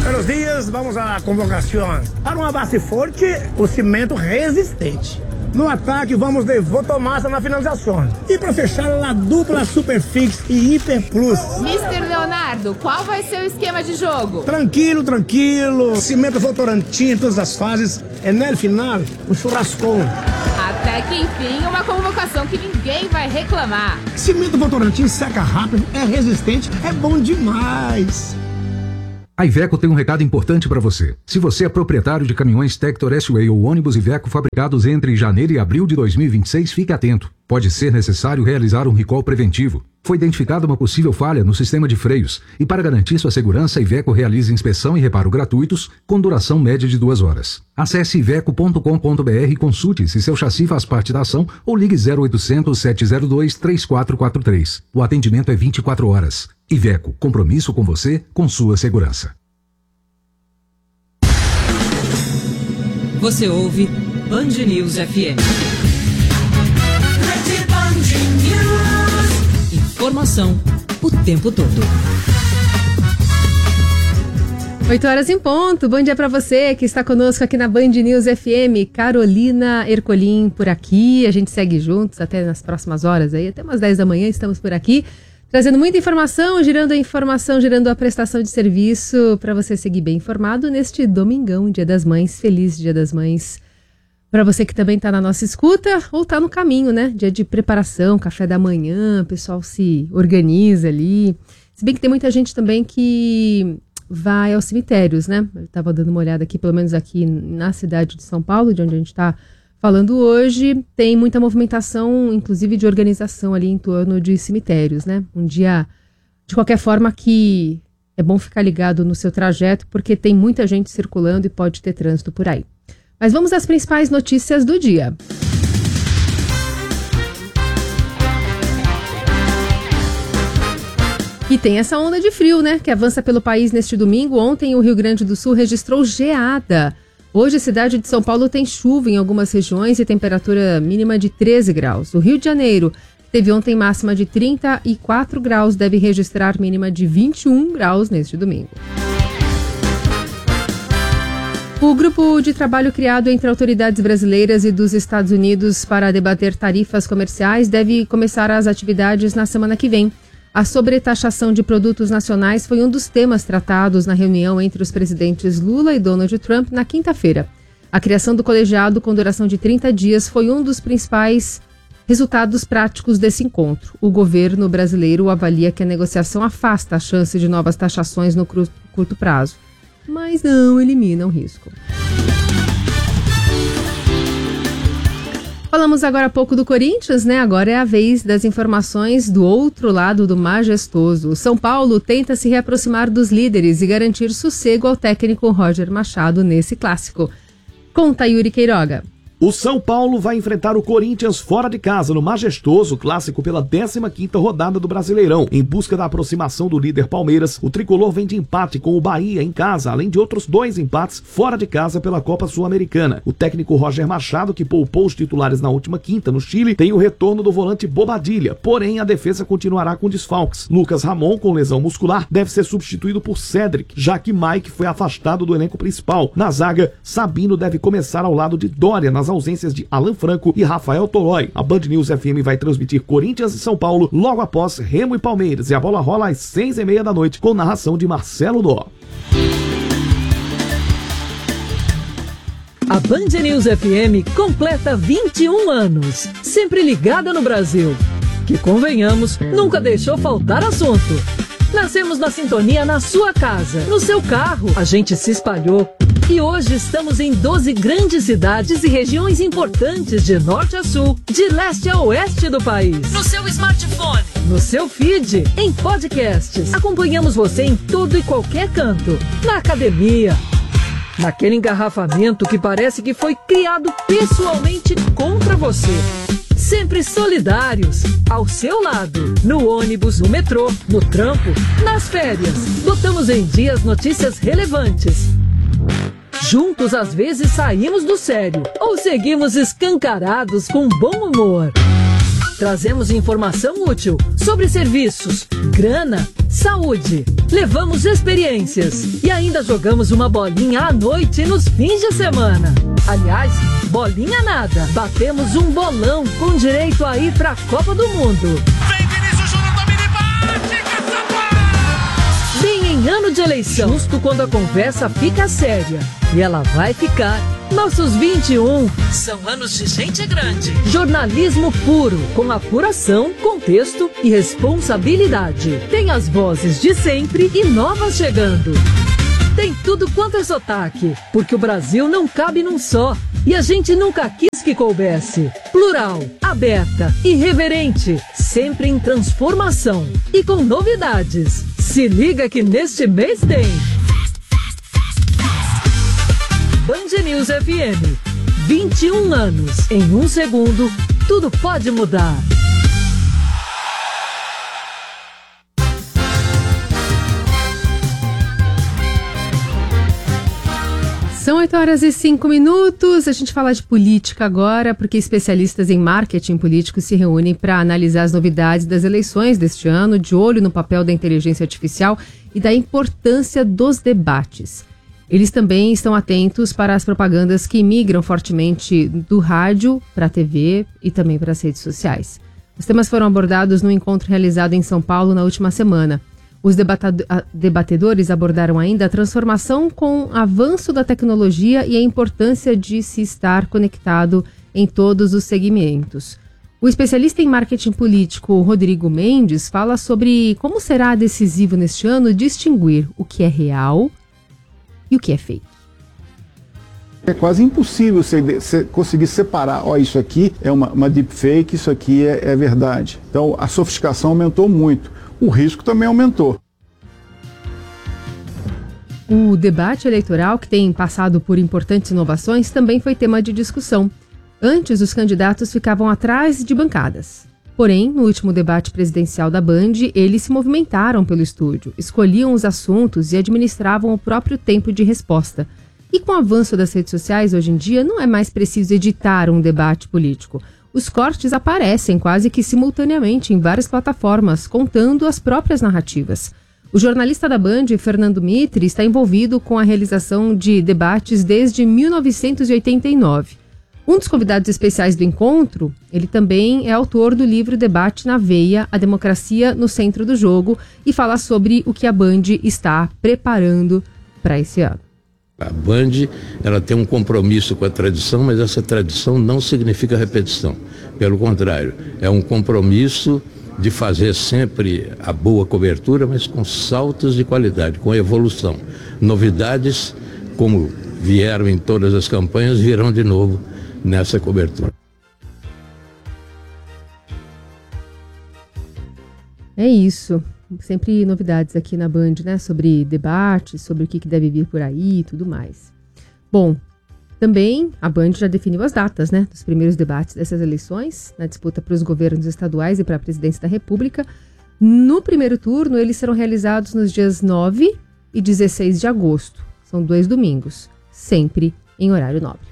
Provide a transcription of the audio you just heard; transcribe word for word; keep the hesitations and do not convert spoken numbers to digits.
Buenos dias, vamos à convocação. Para uma base forte, o cimento resistente. No ataque, vamos de Votomassa na finalização. E para fechar, a dupla Superfix e Hiper Plus. mister Leonardo, qual vai ser o esquema de jogo? Tranquilo, tranquilo. Cimento Votorantim em todas as fases. E no final, um churrascão. Até que enfim, uma convocação que ninguém vai reclamar. Cimento Votorantim seca rápido, é resistente, é bom demais. A Iveco tem um recado importante para você. Se você é proprietário de caminhões Tector S-Way ou ônibus Iveco fabricados entre janeiro e abril de dois mil e vinte e seis, fique atento. Pode ser necessário realizar um recall preventivo. Foi identificada uma possível falha no sistema de freios e, para garantir sua segurança, a Iveco realiza inspeção e reparo gratuitos com duração média de duas horas. Acesse iveco ponto com ponto br e consulte se seu chassi faz parte da ação ou ligue zero oitocentos, sete zero dois, três quatro quatro três. O atendimento é vinte e quatro horas. Iveco, compromisso com você, com sua segurança. Você ouve Band News F M. Informação o tempo todo. oito horas em ponto. Bom dia para você que está conosco aqui na Band News F M. Carolina Ercolim por aqui. A gente segue juntos até nas próximas horas aí, até umas dez da manhã estamos por aqui, trazendo muita informação, girando a informação, girando a prestação de serviço para você seguir bem informado neste domingão, Dia das Mães. Feliz Dia das Mães para você que também está na nossa escuta ou está no caminho, né? Dia de preparação, café da manhã, o pessoal se organiza ali. Se bem que tem muita gente também que vai aos cemitérios, né? Eu estava dando uma olhada aqui, pelo menos aqui na cidade de São Paulo, de onde a gente está falando hoje, tem muita movimentação, inclusive de organização ali em torno de cemitérios, né? Um dia, de qualquer forma, que é bom ficar ligado no seu trajeto, porque tem muita gente circulando e pode ter trânsito por aí. Mas vamos às principais notícias do dia. E tem essa onda de frio, né? Que avança pelo país neste domingo. Ontem, o Rio Grande do Sul registrou geada. Hoje, a cidade de São Paulo tem chuva em algumas regiões e temperatura mínima de treze graus. O Rio de Janeiro, que teve ontem máxima de trinta e quatro graus, deve registrar mínima de vinte e um graus neste domingo. O grupo de trabalho criado entre autoridades brasileiras e dos Estados Unidos para debater tarifas comerciais deve começar as atividades na semana que vem. A sobretaxação de produtos nacionais foi um dos temas tratados na reunião entre os presidentes Lula e Donald Trump na quinta-feira. A criação do colegiado com duração de trinta dias foi um dos principais resultados práticos desse encontro. O governo brasileiro avalia que a negociação afasta a chance de novas taxações no curto prazo, mas não elimina o risco. Falamos agora há pouco do Corinthians, né? Agora é a vez das informações do outro lado do majestoso. O São Paulo tenta se reaproximar dos líderes e garantir sossego ao técnico Roger Machado nesse clássico. Conta, Yuri Queiroga. O São Paulo vai enfrentar o Corinthians fora de casa, no majestoso clássico pela décima quinta rodada do Brasileirão. Em busca da aproximação do líder Palmeiras, o tricolor vem de empate com o Bahia em casa, além de outros dois empates fora de casa pela Copa Sul-Americana. O técnico Roger Machado, que poupou os titulares na última quinta no Chile, tem o retorno do volante Bobadilha, porém a defesa continuará com desfalques. Lucas Ramon, com lesão muscular, deve ser substituído por Cedric, já que Mike foi afastado do elenco principal. Na zaga, Sabino deve começar ao lado de Dória, nas ausências de Alan Franco e Rafael Tolói. A Band News F M vai transmitir Corinthians e São Paulo logo após Remo e Palmeiras, e a bola rola às seis e meia da noite com narração de Marcelo Dó. A Band News F M completa vinte e um anos, sempre ligada no Brasil, que, convenhamos, nunca deixou faltar assunto. Nascemos na sintonia na sua casa, no seu carro, a gente se espalhou. E hoje estamos em doze grandes cidades e regiões importantes de norte a sul, de leste a oeste do país. No seu smartphone, no seu feed, em podcasts. Acompanhamos você em todo e qualquer canto. Na academia, naquele engarrafamento que parece que foi criado pessoalmente contra você. Sempre solidários, ao seu lado, no ônibus, no metrô, no trampo, nas férias. Botamos em dia as notícias relevantes. Juntos, às vezes, saímos do sério ou seguimos escancarados com bom humor. Trazemos informação útil sobre serviços, grana, saúde. Levamos experiências e ainda jogamos uma bolinha à noite nos fins de semana. Aliás, bolinha nada. Batemos um bolão com direito a ir pra Copa do Mundo. Vem Vinícius Júnior, domina e bate, caçapa! Bem em ano de eleição, justo quando a conversa fica séria. E ela vai ficar. Nossos vinte e um são anos de gente grande. Jornalismo puro, com apuração, contexto e responsabilidade. Tem as vozes de sempre e novas chegando. Tem tudo quanto é sotaque, porque o Brasil não cabe num só. E a gente nunca quis que coubesse. Plural, aberta, irreverente, sempre em transformação e com novidades. Se liga que neste mês tem Band News F M. vinte e um anos. Em um segundo, tudo pode mudar. São oito horas e cinco minutos. A gente fala de política agora, porque especialistas em marketing político se reúnem para analisar as novidades das eleições deste ano, de olho no papel da inteligência artificial e da importância dos debates. Eles também estão atentos para as propagandas que migram fortemente do rádio para a T V e também para as redes sociais. Os temas foram abordados no encontro realizado em São Paulo na última semana. Os debatedores abordaram ainda a transformação com o avanço da tecnologia e a importância de se estar conectado em todos os segmentos. O especialista em marketing político Rodrigo Mendes fala sobre como será decisivo neste ano distinguir o que é real e o que é fake. É quase impossível você, você conseguir separar, ó, isso aqui é uma, uma deepfake, isso aqui é, é verdade. Então a sofisticação aumentou muito. O risco também aumentou. O debate eleitoral, que tem passado por importantes inovações, também foi tema de discussão. Antes, os candidatos ficavam atrás de bancadas. Porém, no último debate presidencial da Band, eles se movimentaram pelo estúdio, escolhiam os assuntos e administravam o próprio tempo de resposta. E com o avanço das redes sociais, hoje em dia, não é mais preciso editar um debate político. Os cortes aparecem quase que simultaneamente em várias plataformas, contando as próprias narrativas. O jornalista da Band, Fernando Mitre, está envolvido com a realização de debates desde mil novecentos e oitenta e nove. Um dos convidados especiais do encontro, ele também é autor do livro Debate na Veia, a democracia no centro do jogo, e fala sobre o que a Band está preparando para esse ano. A Band, ela tem um compromisso com a tradição, mas essa tradição não significa repetição. Pelo contrário, é um compromisso de fazer sempre a boa cobertura, mas com saltos de qualidade, com evolução. Novidades, como vieram em todas as campanhas, virão de novo nessa cobertura. É isso. Sempre novidades aqui na Band, né? Sobre debates, sobre o que deve vir por aí e tudo mais. Bom, também a Band já definiu as datas, né? Dos primeiros debates dessas eleições, na disputa para os governos estaduais e para a presidência da República. No primeiro turno, eles serão realizados nos dias nove e dezesseis de agosto. São dois domingos, sempre em horário nobre.